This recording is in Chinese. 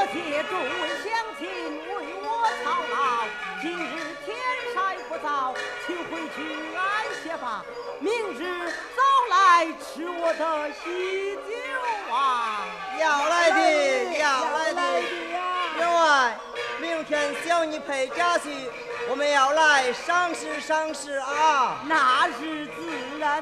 谢诸位乡亲为我操劳，今日天晒不早，请回去安歇吧。明日早来吃我的喜酒啊！ 要来的，要来的。员外，明天小女陪家去，我们要来赏识赏识啊！ 那是自然。